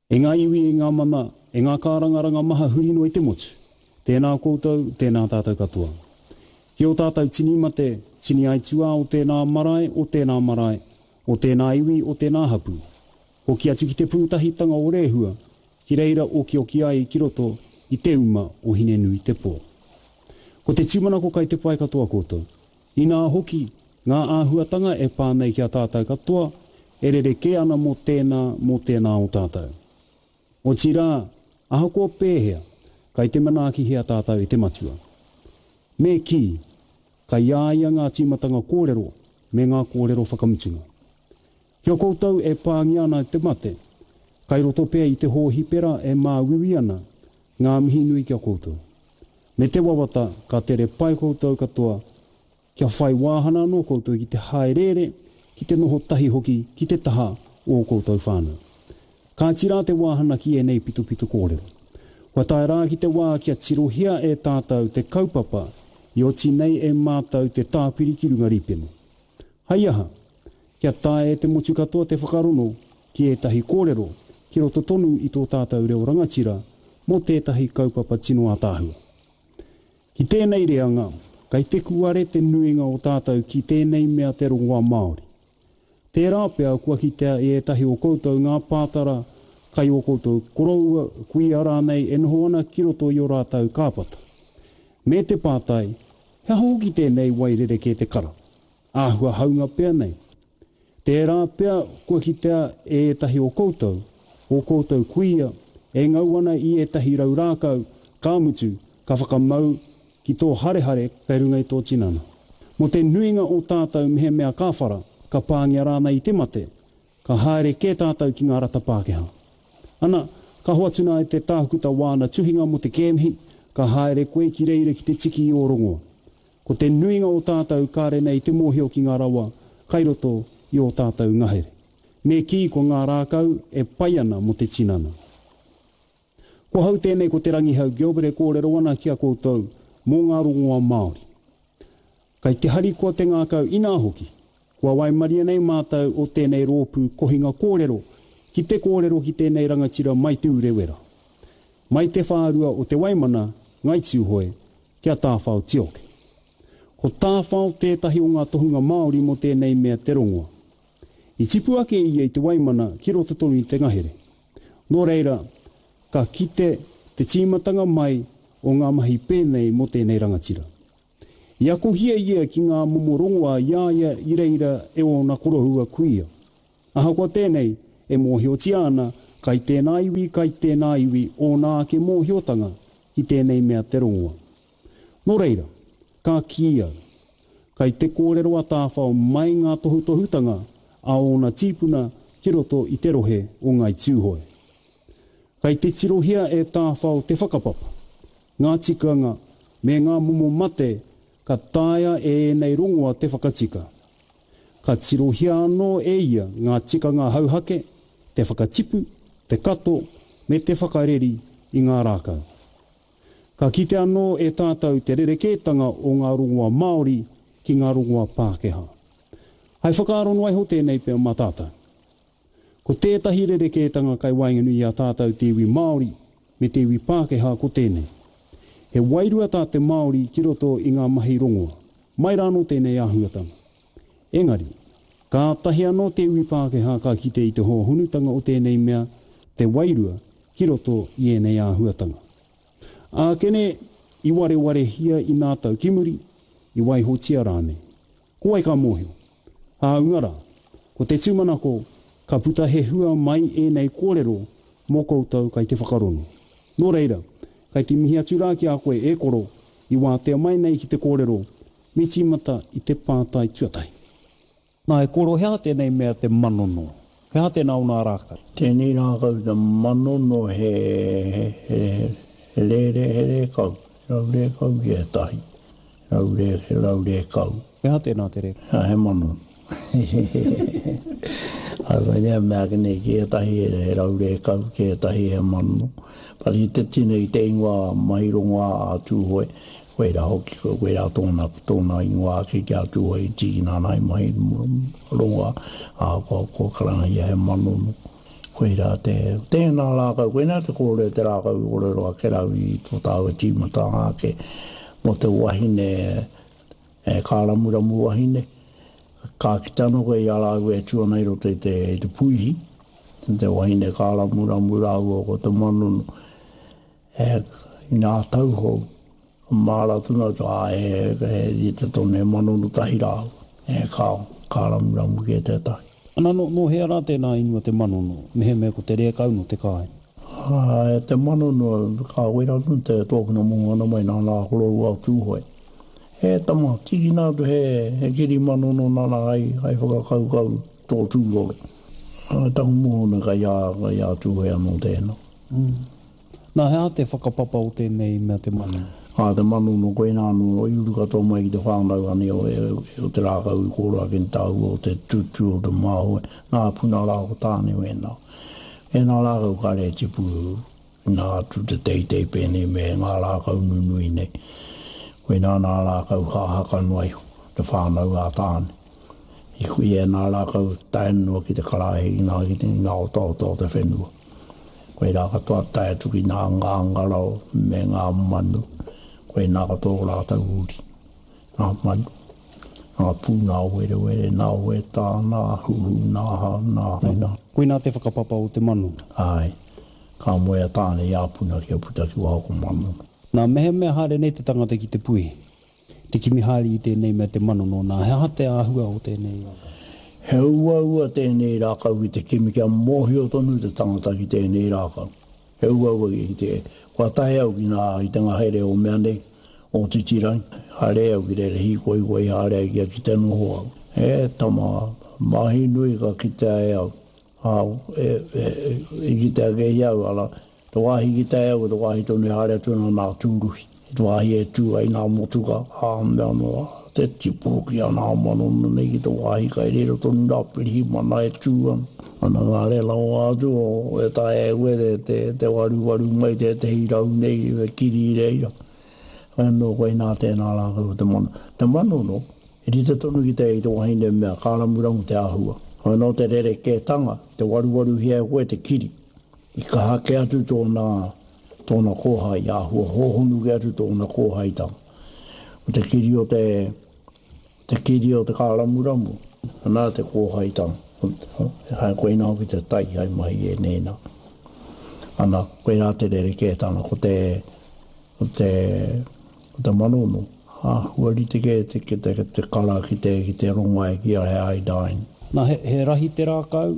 E ngā iwi, e ngā mana, e ngā kārangaranga maha hurino i te motu. Tēnā koutou, tēnā tātou katoa. Ki o tātou tini mate, tini aitua o tēnā marae, o tēnā marae, o tēnā iwi, o tēnā hapu. O ki atu ki te pūtahitanga o rehua, ki reira o ki ai ki roto i te uma o hine nui te pō. Ko te tūmanako kai te pai katoa koutou. I nā hoki, ngā āhuatanga e pānei ki a tātou katoa, e rereke ana mō tēnā o tātou. O tirā, aha kua pēhea, kai te manaaki hea tātou i te matua. Me ki, kai iaia ngā tīmatanga kōrero, me ngā kōrero whakamutunga. Kia koutou e pāngi ana te mate, kai roto pēr i te hōhipera e māwiwi ana, ngā mihi nui kia koutou. Me te wawata, ka tere pai koutou katoa, kia whai wāhana no koutou ki te haerere, ki te noho tahi hoki, ki te taha o koutou whānau. Ka tira te wāhana ki e nei pito kōrero. Wa tae rā ki te wā kia tirohia e tātou te kaupapa, i o tinei e mātou te tāpiri ki runga ripene. Hai aha, kia tae e te motu katoa te whakarono, ki e tahi kōrero, ki roto tonu i tō tātou reo rangatira, mō tētahi kaupapa tino a tāhua. Ki tēnei reanga, kai te kuare te nuinga o tātou ki tēnei mea te rongoa Māori. Tērā pēr kua ki te e tahi o koutou ngā pātara, kai o koutou koroua kui ara nei e noho ana ki roto i o rātou kāpata. Me te pātai, he hoki tēnei wairere ke te kara. Āhua haunga pēr nei. Tērā pēr kua ki te e tahi o koutou kuia, e ngau ana i e tahi rau rākau, kāmutu, ka whakamau, ki tō harehare, kai runga i tō tinana. Mo te nuinga o tātou mehe mea kāwhara, ka pāngia rāna i te mate, ka haere ke tātou ki ngā rata Pākehā. Ana, ka hoatuna e te tākuta wāna tuhinga mo te kēmihi, ka haere koe ki reira ki te tiki i o rongoa. Ko te nuinga o tātou kāre nei te mōhio ki ngā rawa, kai roto i o tātou ngahere. Me ki ko ngā rākau e pai ana mo te tinana. Ko hau tēnei ko te rangihau Gilbert e kōrero ana ki a koutou mō ngā rongoa Māori. Kai te hari kua te ngākau ina hoki, kua waimaria nei mātou o tēnei rōpū kohinga kōrero, ki te kōrero ki tēnei rangatira mai te urewera. Mai te whārua o te waimana, ngai tūhoe, kia tāwhao tioke. Ko tāwhao tētahi o ngā tohunga Māori mo tēnei mea te rongoa. I tipu ake ia i te waimana ki roto tonu i te ngahere. Nō reira, ka kite te tīmatanga mai o ngā mahi pēnei mo tēnei rangatira. I ako hia ia ki ngā momorongoa iaia i reira e o na korohua kuia. Aha kua tēnei e mōhio ana kai tēnā iwi o nā ake mōhiotanga ki tēnei mea te rongoa. Nō reira, ka kia, kai te kōrero a tāwhao mai ngā tohutanga a o na tīpuna ki roto i te rohe o ngai tūhoe. Kai te tirohia e tāwhao te whakapapa, ngā tikanga me ngā momo mate ka tāia e nei rongoa te whakatika. Ka tirohia anō e ia ngā tikanga hauhake, te whakatipu, te kato, me te whakareri i ngā rākau. Ka kite anō e tātou te rerekētanga o ngā rongoa Māori ki ngā rongoa Pākehā. Hai whakaarono ai ho tēnei pēr mā tātou. Ko tētahi rerekētanga kai wainganu i a tātou te iwi Māori me te iwi Pākehā ko tēnei. He wairua tā te Māori ki roto i ngā mahi rongoa, mai rāno tēnei āhuatanga. Engari, ka tahi anō te iwi Pākehā ka kite i te honutanga o tēnei mea, te wairua ki roto i enei āhuatanga. Ākene, i ware hia i nā tau kimuri, i waihotia rāne. Ko ai ka mōhio. Ungara, ko te tūmanako, ka puta he hua mai e nei kōrero mō koutou kai te whakarono. Nō reira, kai te mihi aturā ki a koe e koro i wātea mai nei ki te kōrero, me tīmata i te pātai tuatai. Nā e koro, hea tēnei mea te manono? Hea tēnā o nā rākau? Tēnei rākau te manono he re kau. Raure kau ki e tahi. Raure kau. Hea tēnā te re? He manono. Nea mea kene ki e tahi e raure kau ki e tahi e manono. Pari te tine i te ingoa mahirongoa a tūhoe, koe rā hoki, koe rā tōna ingoa ki a tūhoe i tiki nānai mahirongoa a ko karanga ia he manono. Koe rā tēnā rākau, koe nā te kore te rākau i ore roa ke rau i tō tāua tīmata ake mo te wahine kāramuramu wahine. Ka ki tano koe i arau e tuanei ro te puihi, te wahine kāramuramu rau o ko te manunu. I ngā tauhou, māra tuna tā i te tone manunu tahi rau, kāramuramu ke te tahi. Ana no hea rā tēnā inua te manono, mehe ko te rea kauno te kāi. Te manono, ka wera tunu te tōpuna mōngana mai nā nā korou au tūhoi. He tama, tiki nā tu he kiri manono nana ai whakakaukau tō tūroro. Taku mōhona ka ia tūhoi anō tēnā. Nā hea te whakapapa o tēnei mea te manono? Te manono koe nāno, o iuru katoa mai ki te whānau ane o te rākau i kōrua ki tau o te tutu o te māhoe. Nā puna rāko tāne o enā. Enā rākau kare tipu, nā tu te teitei pēne me ngā rākau nunui nei. Koe nā rākau hāhaka nuai te whānau a tāne. I kui e nā rākau taenua ki te karahe i ngā o tau te whenua. Koe rā katoa tae tuki ngā ngarau me ngā manu. Koe nā katoa rātau uri, ngā manu, ngā pū, ngā were, ngā weta, ngā huhu, ngā ha, ngā reina. Koe nā te whakapapa o te manu? Ai, ka moea tāne i āpuna ki a puta ki wahoko manu. Nā mea haere nei te tangata ki te pui, te kimihari i tēnei mea te manono, nā hea te āhua o tēnei? He ua tēnei rākau i te kimi kia mohi o tonu te tangata ki tēnei rākau. He ua i te kua tahe au ki nā i te ngahere o mea nei, o titirai. Hare au ki re hikoi hare au ki te noho au. He tama, mahi nui ka ki te ai au. I ki te ake i au, ala. Te wahi ki te au, te wahi tonu hare tuna nā tūruhi. Te wahi e tū ai nā motuka, mea noa. Te tipu ki a nā manono nei ki te wahi kai rero tonu nā pirihi mana e tū an. Ana ngā re lau atu o e tae e were te waru mai te hirau nei e kiri i reira. Whanau koe nā tēnā rākau te mano. Te manono, e rita tonu ki te wahine mea kāramurangu te āhua. Whanau te rere ke tanga, te waru hea koe te kiri. I ka hake atu tōna kōhai āhua, hohonu ke atu tōna kōhai tanga. O te kiri o te kāramurangu, anā te kōhai tanga. Hai koe nā ki te tai, hai mahi e nēnā. Ana, koe nā te rere ke tanga, ko te manono. Huari te kara ki te ronga e ki a he ai dain. Nā he rahi te rākau?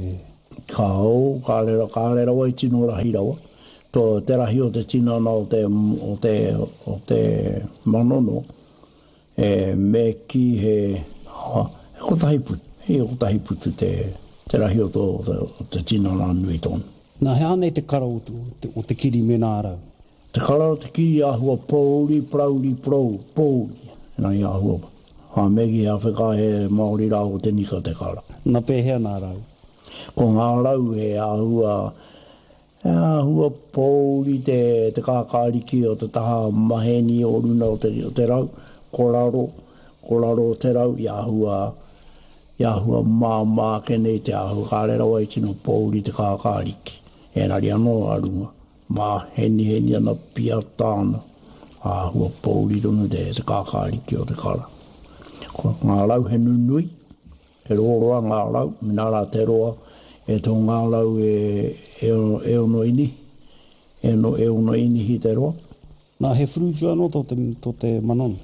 Ka rera wai tino rahi rawa. Te rahi o te tinana o te manono, me ki he kotahi putu. He kotahi putu te rahi o te tinana nui tonu. Nā he anei te kara o te kiri me nā rau? Te kara o te kiri āhua pōuri, prauri, pōuri. Nā i āhua. Megi Afrika he Māori rau o te nika te kara. Nā pēhea nā rau? Ko ngā rau he āhua pōuri te kākāriki o te taha maheni o runa o te rau. Koraro o te rau i āhua māmā kenei te āhua kārera wai tino pōuri te kākāriki. Enari anō arunga. Mā heni ana pia tāna. Āhua pōuri tonu te kākāriki o te kara. Ngā rau he nunui. He roroa ngā rau. Minā rā te roa. E tō ngā rau e ono ini. E ono ini hi te roa. Nā he fruitu anō tō te manono?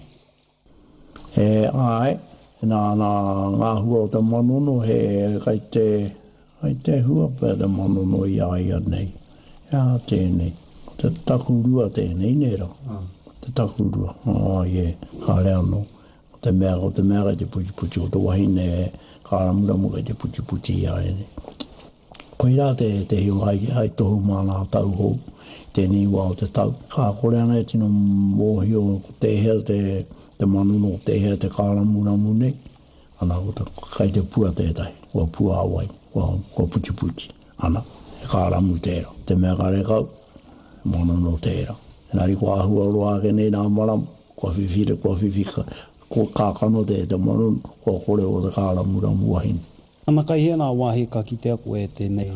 Ai. Ngā hua o te manono he kai te hua pē te manono i aia nei. Tēnei. Te takurua tēnei nera. Te takurua. Hare anō. Te mea kai te puti o te wahine kāramuramu kai te puti i aia nei. Koe rā te hio hai tohu mana tau hou. Tēnei wā o te tau. Ka kore ana e tino mōhio te hea te manono, te hea te kāramuramu nei. Ana kai te pua tētai. Wa pua awai. Wa puti. Ana. Kāramu tēra. Te mea kare kau. Manono tēra. Enari ko āhua roa ke nei nā maram. Kua whiwhira. Ko kākano te manono. Kua kore o te kāramuramu wahine. Ana kai hea nā wāhi ka ki te ako e tēnei.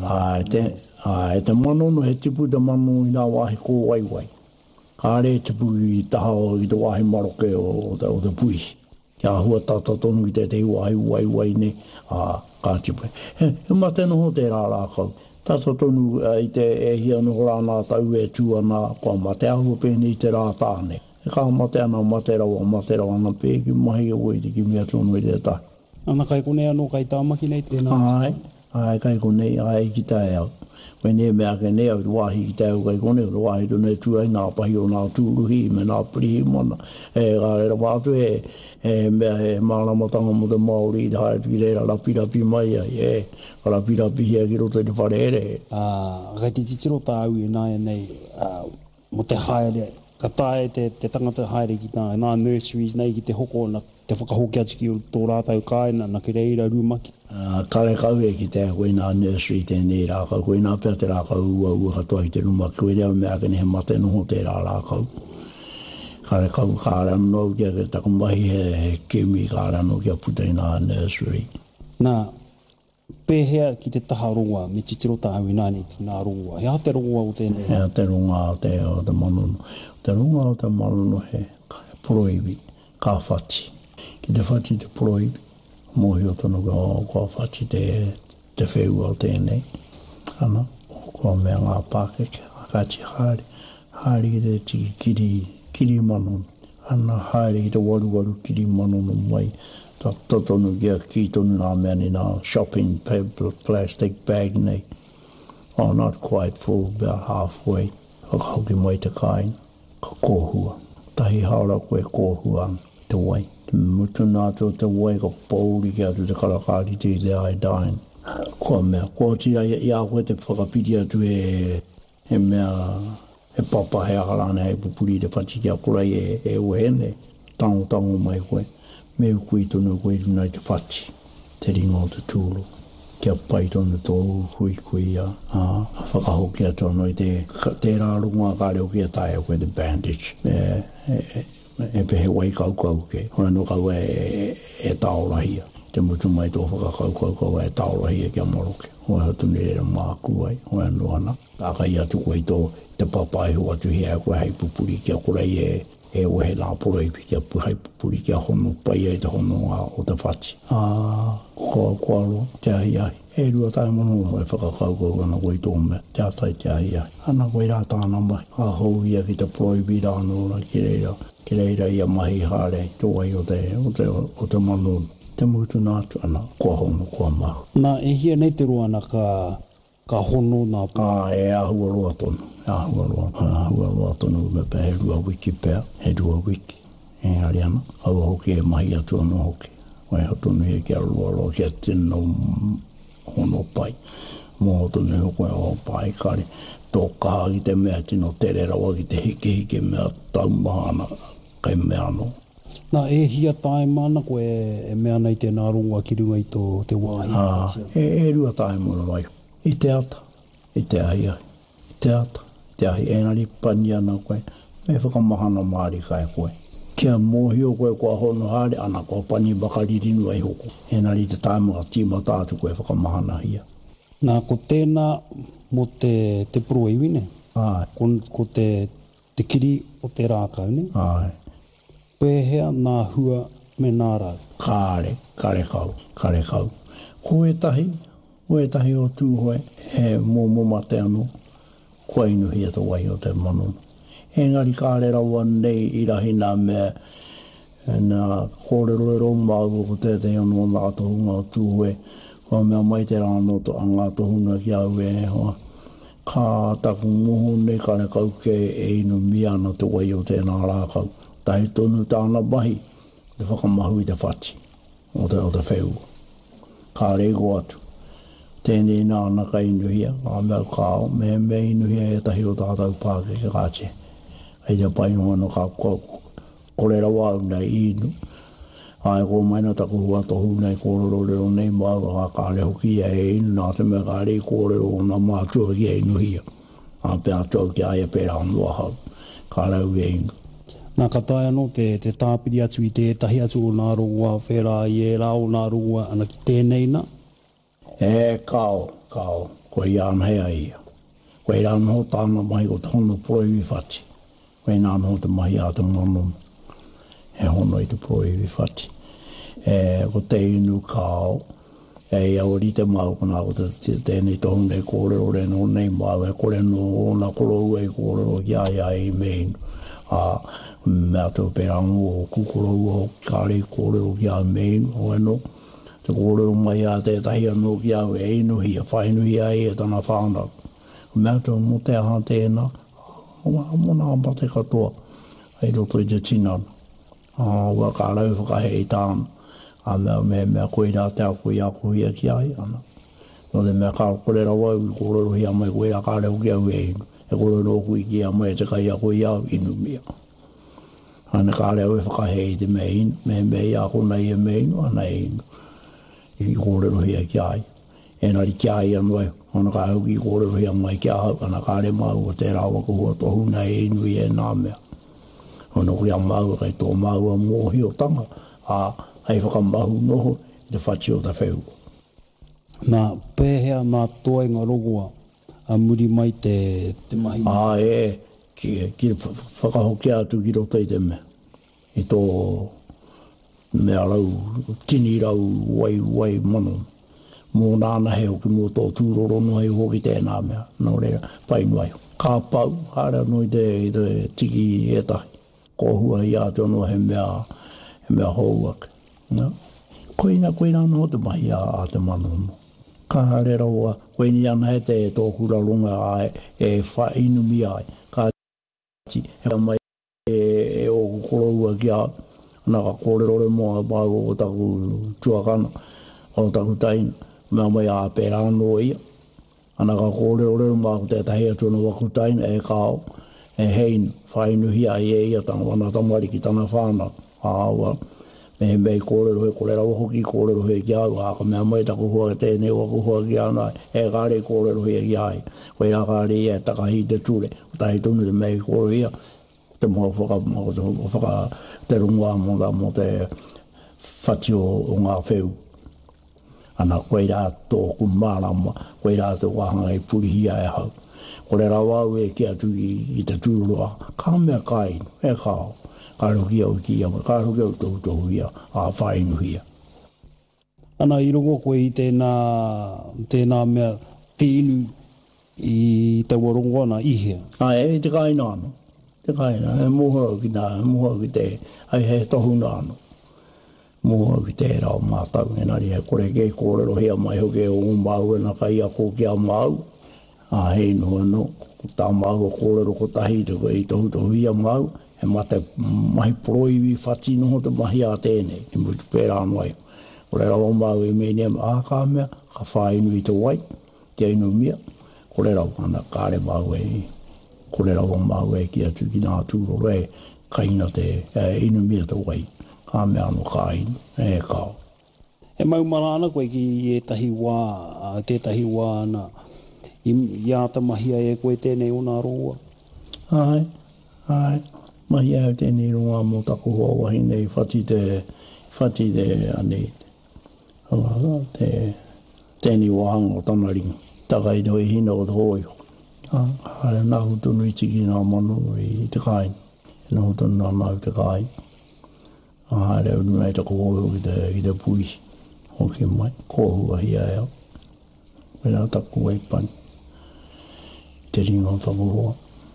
Te manono he tipu te manono i nā wāhi kō waiwai. Ka re tipu i taha o i te wāhi maroke o te pui. Kia hua tata tonu i te wāhi waiwai ne, ka tipu. He mate noho te rā rākau. Tata tonu i te e hia noho rāna tau e tū ana, kua mate ahua pēne i te rā tāne. E ka mate ana, mate rawa ana pē, ki mahi e wei ki mea tonu i te tahi. Ana kai konei anō kai tāmaki nei tēnā? Ai kai konei, ai ki tae au. Koe ne mea ke ne au te wāhi ki tae au kai konei, o te wāhi tōne tuai nā pahi o nā tūruhi, me nā pirihi mana. E kā reira wātu mea he māramatanga mo te Māori, te haere tuki reira rapi mai ai, ka rapi hia ki roto i te whare ere. Kai te titiro tā au i nāia nei, mo te haere, ka tae te tangata haere ki nā nurseries nei ki te hoko na te whakahoki atu ki o tō rātau kāina na ki reira rūmaki. Kare kau e ki te koe nā nursery tēnei rākau, koe nā pēr te rākau ua katoa i te rūmaki, koe reo mea kene he mate noho te rākau. Kare kau kāra anō kia ke takamahi he kimi kāra anō kia puta i nā nursery. Nā, pēhea ki te taha rongoa, me titiro tāhu i nāni ki nā rongoa. Hea te rongoa o tēnei? Hea te rongoa o te manono. Te rongoa o te manono he proibi, ka whati. Ki te whati te proibi, mohi o tono kua whati te whewua o tēnei. Ana, kua mea ngā pākeke, kati haere ki te tiki kiri manono. Ana, haere ki te waru kiri manono mai. Ta tonu kia ki tonu nā mea ni nā shopping plastic bag nei. Oh, not quite full, about halfway. Whakahauki mai te kain, ka kōhua. Tahi haora koe kōhua te wai. Te mutu nā te wai ka pōuri kia tu te karakari te iodine. Kua mea, kua tira i a koe te whakapiri atu he mea, he papa he akarana he pupuri te whati kia kurai e uene. Tango mai koe. Me ukui tonu koe runa i te whati. Te ringo o te tūru. Kia pai tonu tōru kui a. Whakahoki atu anō i te rārunga ka reo kia tae koe te bandage. E pehe wai kau ke. Hora no kau e taorahia. Te mutu mai tō whakakau e taorahia kia maroke. Hora hatu nere māku ai. Hora no ana. Tākai atu koe te papai hu atu hea koe hei pupuri kia kurai e wehe nā poroipi kia puhai pupuri kia hono pai ai te hono o te whati. Kua ro, te ahi. E rua tai mano e whakakau ana koe tō mea. Te atai te ahi. Ana koe rā tāna mai. Ka hou ia ki te poroipi rāno ora ki reira ia mahi hare te wai o te mano. Te mutu nātu ana, kua hono, kua mahu. Nā, e hia nei te roa ana ka hono nā pā. E ahua roa tonu. Ahua roa tonu me pe he rua wiki pēr. He rua wiki. E hari ana. Aua hoki e mahi atu anō hoki. Wai hotonu he kia roa kia tino hono pai. Mō hotonu he koe o pai kare. Tō kaha ki te mea tino tere rawa ki te hike mea taumahana kai mea anō. Nā, e hia tae mana koe e mea nei te nārunga ki runga i te wāhi. E rua tae mana mai. I te ata, i te ahi. I te ata, te ahi. E nari pani ana koe. Me whakamahana maari kai koe. Kia mōhi o koe kua hono haere ana kua pani bakari rinu ai hoko. E nari te taimaka tīma tātu koe whakamahana hia. Nā, ko tēnā mo te proiwi ne? Ai. Ko te kiri o te rākau ne? Ai. Pēhea nā hua me nā rau. Kare kau. Koe tahi o tūhoe, he mō mate anō, kua inuhia te wai o te manono. Engari kāre rawa nei i rahi nā mea, nā kōrero māu o te anō nā tohunga o tūhoe, kua mea mai te rāno to anga tohunga ki au hoa. Kā taku moho nei kare kau ke e inu miana te wai o tēnā rākau. Tahi tonu tāna mahi, te whakamahu i te whati, o te whewua. Kā rego atu. Tēnei nāna ka inuhia, ngā mea kāo, me inuhia e tahi o tātou pāke ke kāche. Hei te paingoana ka korera wāu nei inu. Ai ko maina taku hua tohu nei kōrero nei māu, ka re hoki e inu nā te mea ka re kōrero nā mātua ki e inuhia. Ā pēr tau ki aia pēr anua hau, ka rau e inga. Nā ka tae anō te tāpiri atu i te tahi atu o nā rongoa whera i e rao nā rongoa ana ki tēnei nā. E kao, koe ian hea ia. Koe rā noho tāna mai o tono proi whati. Koe nā noho te mahi a te manono. He hono i te proi whati. Ko te inu kao, ia ori te mau kuna o tēnei tohu nei kōrero reno nei mau, kore no na korou e kōrero ia i meinu. Mea tau perangu o kukorou o kāre kōrero ia i meinu, hoeno. Te kōrero mai a tētahi anō ki au e inuhi, whainuhi a e tana whānau. Mea tau mo te aha tēnā, mona amate katoa, hei roto i te tinana. Ua ka rau whakahei tāna. Mea koe rā te ako i ako hia ki ai ana. No te mea kā kore rawa i kōrero hi amai koe rā kā rau ki au e inu. E kōrero kui ki amai te kai ako i au inu mea. Ana kā rau e whakahei te mea inu. Mea i ako nei e mea inu, ana e inu. I kōrero hi a ki ai. E nari ki ai anu ai. Ana kā rau ki kōrero hi amai ki au. Ana kā re mau o te rawa ko hua tohu nei e inu i e nā mea. Ana kui a mau kai tō mau a mōhi o tanga. Hei whakamahu noho i te whati o te wheu. Nā pēhea nā toenga rogoa a muri mai te mahi. Ki whakahoki atu ki roto i te mea. I tō mea rau, tini rau wai mano. Mō nāna he hoki mō tō tūroro no hei hoki tēnā mea. Nō rea, painu ai. Kā pau, hara no i te tiki e tahi. Kohua i atu no he mea houake. Koe nā no te mahi a te manono. Ka hare raua, koe ni ana he te tōku raronga e whainumi ai. Ka ti, he mai e o korou a ki a, ana ka kōrero moa pāgo o taku tuakana, o taku taina. Mea mai a pērano ia. Ana ka kōrero moa ko te tahi atu no waku taina e kao, e heinu, whainuhi ai e ia tanga wana tamari ki tana whānau. Awa. Mei kōrero he kōrero hoki kōrero he ki au, ka mea mai taku hua tēnei waku hua ki ana, e kāre kōrero he ki ai. Koe rā kāre ia takahi te ture, tahi tunu te mei kōrero ia, te moa whaka te runga mo te whati o ngā wheu. Ana koe rā tōku mārama, koe rā tō wahanga i purihi ai hau. Kore rā wau e ki atu i te tūroa, kā mea kainu, e kāo. Ka roki au ki ia, ka roki au tautohu ia, a whainuhi ia. Ana i rongo koe i tēnā mea te inu i te warongo ana ihea. Te kaina ano. Te kaina, he mohau ki nā, he mohau ki te, he tohu nāno. Mohau ki te rao mātau, enari he kore ke kōrero hea mai hoke o mau e na kai a ko ki a mau. Hei noa no, tā mau o kōrero ko tahi i tohu ia mau. He mate mahi proiwi whati noho te mahi a tēnei, i mutu pērā noi. Kore rau mau e menia kā mea, ka whainu i te wai, te inu mea. Kore rau ana kāre mau kore rau mau ki atu ki nā tūroro kaina te inu mea te wai. Kā mea ano kā inu, kao. He mau marana koe ki tētahi wā ana, i ata mahia e koe tēnei o nā roa. Ai. Mahi au tēnei runga mō taku hoa wahi nei whati te anei. Tēnei wahanga o tana ringa. Taka i te hoi hina o te hoi. Hare nā hutunu i tiki nā manu i te kain. Nā hutunu nā nau te kain. Hare au nunai taku hoi ki te pui. Hoki mai. Kōhua hi ai au. Wena taku waipani. Te ringa o taku hoa.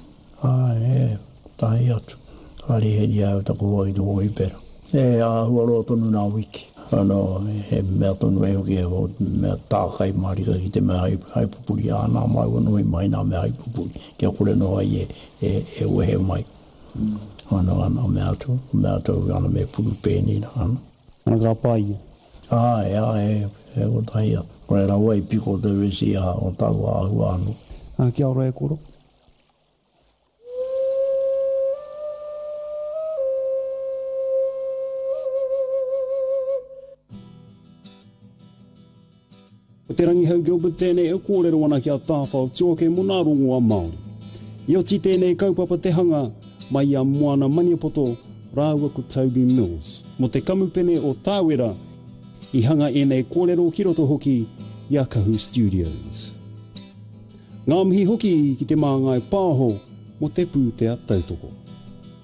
Tahi atu. Kari heri au taku hoi te hoi pera. Hua roa tonu nā wiki. He mea tonu e hoki mea tākai marika ki te mea haipupuri. Nā mai wanoi mai nā mea haipupuri. Kia kore no ai e uehe mai. Ana mea atu. Mea atu ana me puru pēni na ana. Ana ka pai. E o tahi atu. Kore rawa i piko te resi o tau ahua anu. Kia ora e koro. O te rangi hau Gilbert tēnei e kōrero ana ki a tāwhao tioke mo nā rongo a Māori. I o ti tēnei kaupapa te hanga mai a moana Maniapoto rāua ko Toby Mills. Mo te kamupene o Tāwera i hanga e nei kōrero ki roto hoki ia Kahu Studios. Ngā mihi hoki ki te māngai pāho mo te pūtea tautoko.